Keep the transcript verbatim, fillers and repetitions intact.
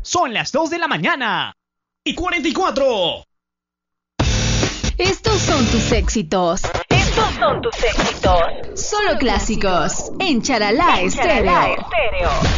Son las dos de la mañana y cuarenta y cuatro. Estos son tus éxitos. Estos son tus éxitos. Solo clásicos en Charalá En Charalá Estéreo. Estéreo.